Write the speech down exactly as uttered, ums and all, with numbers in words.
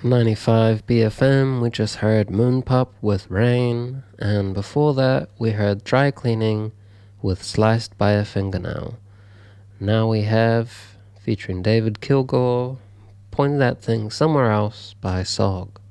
ninety-five B F M, we just heard Moon Pup with Rain, and before that we heard Dry Cleaning with Sliced by a Fingernail. Now we have, featuring David Kilgour, Point That Thing Somewhere Else by Sog.